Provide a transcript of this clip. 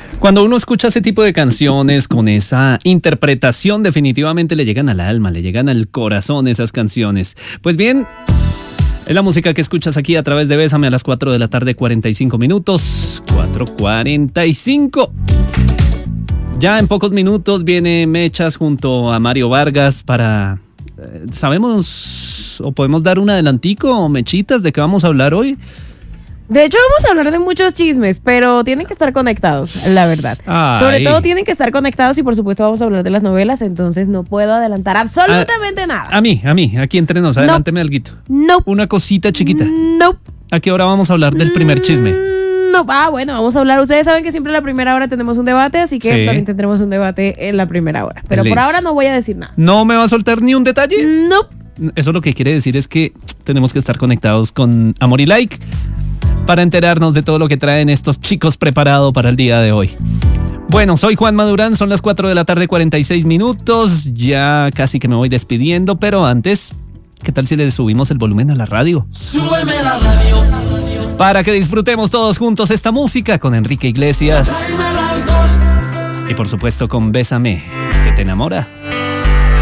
Cuando uno escucha ese tipo de canciones con esa interpretación, definitivamente le llegan al alma, le llegan al corazón esas canciones. Pues bien, es la música que escuchas aquí a través de Bésame a las 4 de la tarde, 45 minutos. 4:45. Ya en pocos minutos viene Mechas junto a Mario Vargas para... ¿sabemos o podemos dar un adelantico, Mechitas, de qué vamos a hablar hoy? De hecho, vamos a hablar de muchos chismes, pero tienen que estar conectados, la verdad. Ay. Sobre todo tienen que estar conectados y por supuesto vamos a hablar de las novelas, entonces no puedo adelantar absolutamente nada. A mí, aquí entre nos, adelánteme alguito. Nope. Una cosita chiquita. Nope. ¿A qué hora vamos a hablar del primer chisme? No, bueno, vamos a hablar. Ustedes saben que siempre en la primera hora tenemos un debate, así que Sí. también tendremos un debate en la primera hora. Pero Listo. por ahora no voy a decir nada. ¿No me va a soltar ni un detalle? Nope. Eso lo que quiere decir es que tenemos que estar conectados con Amor y Like para enterarnos de todo lo que traen estos chicos preparados para el día de hoy. Bueno, soy Juan Madurán, son las 4 de la tarde, 46 minutos. Ya casi que me voy despidiendo, pero antes, ¿qué tal si le subimos el volumen a la radio? Súbeme la radio. Para que disfrutemos todos juntos esta música con Enrique Iglesias. Tráeme el alcohol. Y por supuesto con Bésame, que te enamora.